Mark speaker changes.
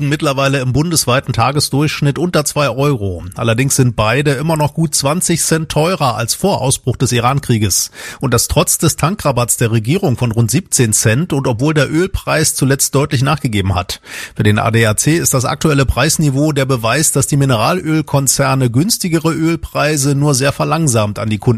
Speaker 1: liegen mittlerweile im bundesweiten Tagesdurchschnitt unter 2 Euro. Allerdings sind beide immer noch gut 20 Cent teurer als vor Ausbruch des Iran-Krieges. Und das trotz des Tankrabatts der Regierung von rund 17 Cent und obwohl der Ölpreis zuletzt deutlich nachgegeben hat. Für den ADAC ist das aktuelle Preisniveau der Beweis, dass die Mineralölkonzerne günstigere Ölpreise nur sehr verlangsamt an die Kunden